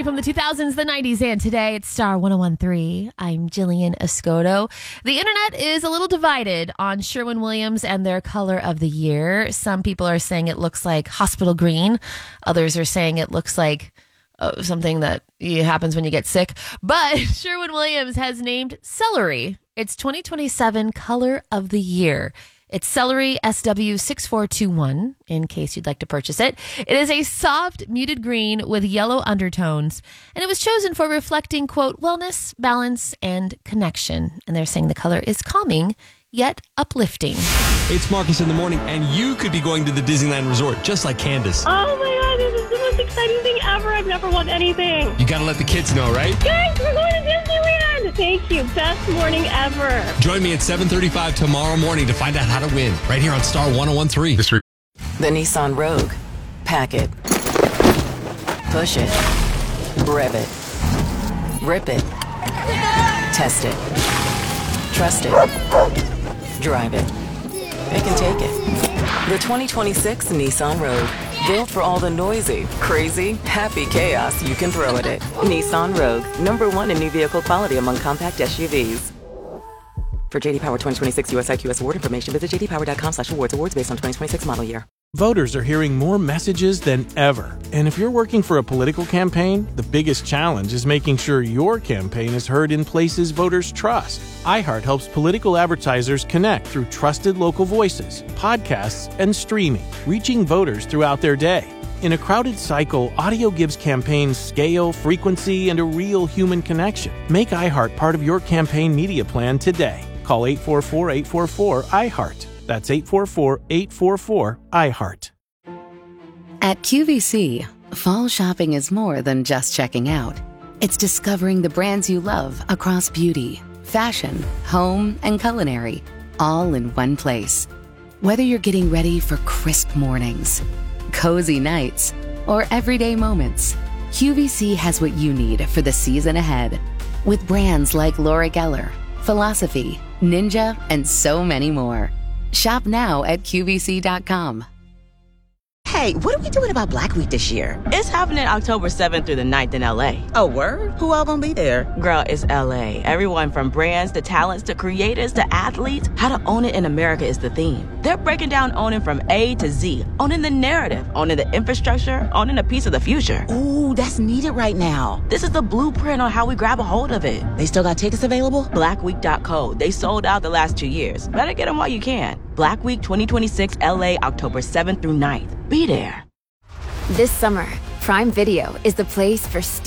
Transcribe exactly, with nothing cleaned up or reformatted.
from the two thousands, the nineties, and today it's Star one oh one point three. I'm Jillian Escoto. The internet is a little divided on Sherwin-Williams and their color of the year. Some people are saying it looks like hospital green. Others are saying it looks like uh, something that happens when you get sick. But Sherwin-Williams has named celery its twenty twenty-seven color of the year. It's Celery S W six four two one, in case you'd like to purchase it. It is a soft, muted green with yellow undertones, and it was chosen for reflecting, quote, wellness, balance, and connection. And they're saying the color is calming, yet uplifting. It's Marcus in the morning, and you could be going to the Disneyland Resort, just like Candace. Oh my God, this is the most exciting thing ever. I've never won anything. You gotta let the kids know, right? Guys, we're going to Disneyland. Thank you. Best morning ever. Join me at seven thirty-five tomorrow morning to find out how to win, right here on Star one oh one point three. The Nissan Rogue. Pack it. Push it. Rev it. Rip it. Test it. Trust it. Drive it. It can take it. The twenty twenty-six Nissan Rogue. Built for all the noisy, crazy, happy chaos you can throw at it. Nissan Rogue. Number one in new vehicle quality among compact S U Vs. For J D Power twenty twenty-six U S I Q S award information, visit j d power dot com slash awards. Awards based on twenty twenty-six model year. Voters are hearing more messages than ever. And if you're working for a political campaign, the biggest challenge is making sure your campaign is heard in places voters trust. iHeart helps political advertisers connect through trusted local voices, podcasts, and streaming, reaching voters throughout their day. In a crowded cycle, audio gives campaigns scale, frequency, and a real human connection. Make iHeart part of your campaign media plan today. Call eight four four, eight four four, iHeart. That's eight four four, eight four four, iHeart. At Q V C, fall shopping is more than just checking out. It's discovering the brands you love across beauty, fashion, home, and culinary, all in one place. Whether you're getting ready for crisp mornings, cozy nights, or everyday moments, Q V C has what you need for the season ahead. With brands like Laura Geller, Philosophy, Ninja, and so many more. Shop now at Q V C dot com. Hey, what are we doing about Black Week this year? It's happening October seventh through the ninth in L A. Oh, word? Who all gonna be there? Girl, it's L A. Everyone from brands to talents to creators to athletes. How to own it in America is the theme. They're breaking down owning from A to Z. Owning the narrative, owning the infrastructure, owning a piece of the future. Ooh, that's needed right now. This is the blueprint on how we grab a hold of it. They still got tickets available? black week dot co. They sold out the last two years. Better get them while you can. Black Week twenty twenty-six L A, October seventh through ninth. Be there. This summer, Prime Video is the place for